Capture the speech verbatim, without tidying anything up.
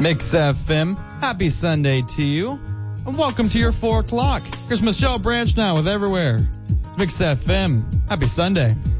Mix F M, happy Sunday to you, and welcome to your four o'clock. Here's Michelle Branch now with Everywhere. It's Mix F M, happy Sunday.